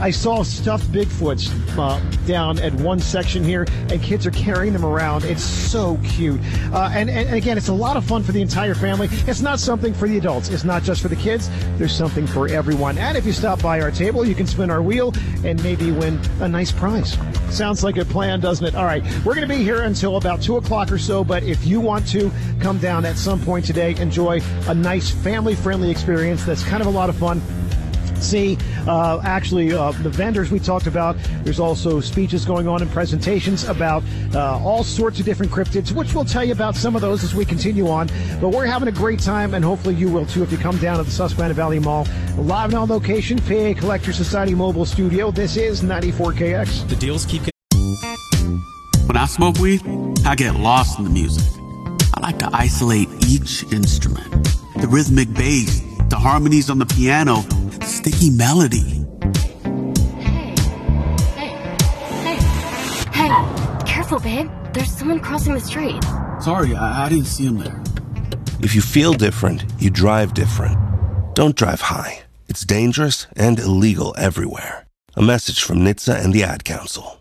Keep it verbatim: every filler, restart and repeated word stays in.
I saw stuffed Bigfoots uh, down at one section here, and kids are carrying them around. It's so cute. Uh, and, and again, it's a lot of fun for the entire family. It's not something for the adults. It's not just for the kids. There's something for everyone. And if you stop by our table, you can spin our wheel and maybe win a nice prize. Sounds like a plan, doesn't it? All right, we're going to be here until about two o'clock or so, but if you want to come down at some point today, enjoy a nice family-friendly experience that's kind of a lot of fun. See, uh, actually, uh, the vendors we talked about, there's also speeches going on and presentations about uh, all sorts of different cryptids, which we'll tell you about some of those as we continue on. But we're having a great time, and hopefully you will too if you come down to the Susquehanna Valley Mall. Live and on location, P A Collector Society Mobile Studio. This is ninety-four K X. The deals keep... When I smoke weed, I get lost in the music. I like to isolate each instrument. The rhythmic bass, the harmonies on the piano, sticky melody. Hey, hey, hey, hey, careful, babe. There's someone crossing the street. Sorry, I, I didn't see him there. If you feel different, you drive different. Don't drive high. It's dangerous and illegal everywhere. A message from N H T S A and the Ad Council.